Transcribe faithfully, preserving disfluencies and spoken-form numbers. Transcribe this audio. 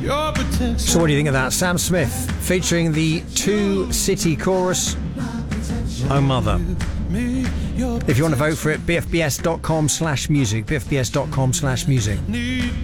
So what do you think of that? Sam Smith featuring the Two City Chorus, Oh Mother. If you want to vote for it, bfbs.com slash music, bfbs.com slash music.